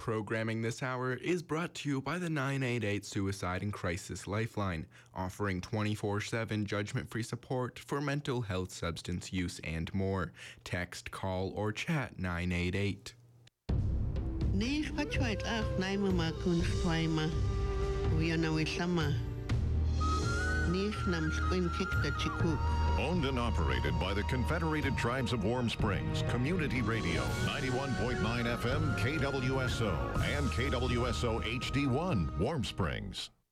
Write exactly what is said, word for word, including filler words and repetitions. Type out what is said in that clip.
Programming this hour is brought to you by the nine eight eight Suicide and Crisis Lifeline, offering twenty-four seven judgment-free support for mental health, substance use, and more. Text, call, or chat nine eight eight. Nich pachuait ach naima ma kun twaima. Wiana wisama. Nich nam squin kick the chikuk. Owned and operated by the Confederated Tribes of Warm Springs, Community Radio, ninety-one point nine F M, K W S O, and K W S O H D one, Warm Springs.